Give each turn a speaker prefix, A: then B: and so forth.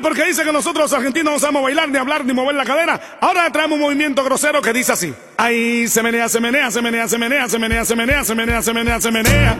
A: porque dice que nosotros los argentinos no sabemos bailar, ni hablar, ni mover la cadera. Ahora le traemos un movimiento grosero que dice así. Ahí se menea, se menea, se menea, se menea, se menea, se menea, se menea, se menea, se menea.